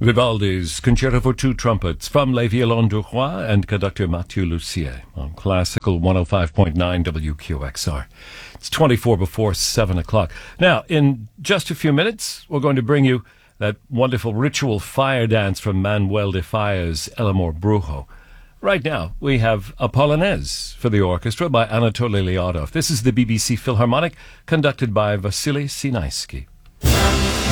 Vivaldi's Concerto for Two Trumpets from Les Violons du Roi and conductor Mathieu Lussier on Classical 105.9 WQXR. It's 24 before 7 o'clock. Now, in just a few minutes, we're going to bring you that wonderful ritual fire dance from Manuel de Falla's El Amor Brujo. Right now, we have a Polonaise for the orchestra by Anatoly Lyadov. This is the BBC Philharmonic, conducted by Vasily Sinaisky.